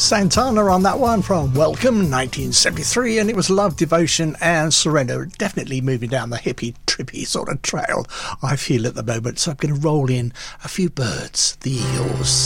Santana on that one from Welcome 1973, and it was Love, Devotion and Surrender. Definitely moving down the hippie trippy sort of trail I feel at the moment, so I'm going to roll in a few birds, the Eagles.